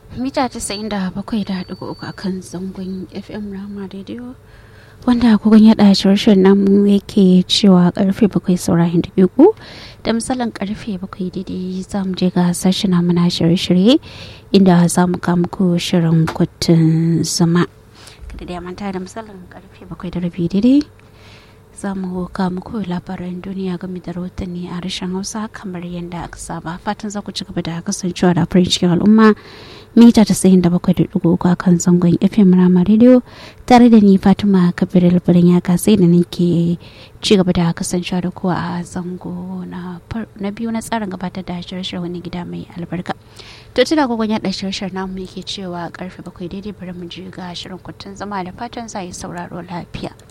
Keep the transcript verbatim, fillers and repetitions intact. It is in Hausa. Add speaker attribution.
Speaker 1: mita casa'in da bakwai da ɗigo uku a kan zangon F M Rama Radio. Wanda kogon yaɗa shirin namu yake cewa karfe bakwai saurayin daƙiƙu da misalin karfe bakwai daidai za mu je ga sashen namu na shirye-shirye inda za mu kama ku shirin kutun zuma. Kada da manta da misalin karfe bakwai da rabi daidai za mu kama ku labaran duniya game da rahotanni a harshen Hausa kamar yadda aka saba. Fatan za ku ci gaba da kasancewa da farin cikin al'umma. Mita tasa'in da bakwai da ɗigo uku a kan zangon F M Rama Radio tare da ni Fatima Kabir Labarin ya kasai da nake ci gaba da kasancewa da kowa a zango na biyu na tsarin gabatar da shirye-shirye wani gida mai albarka. To tuna gogon yaɗa shirye-shiryen namu yake cewa karfe bakwai daidai bari mu je ga shirin kutun zama da fatan za yi sauraro lafiya.